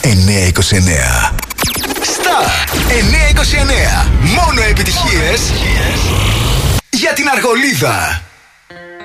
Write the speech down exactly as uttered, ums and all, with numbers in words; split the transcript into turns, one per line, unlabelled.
εννιακόσια είκοσι εννέα. Star εννιακόσια είκοσι εννέα. Μόνο επιτυχίες για την Αργολίδα.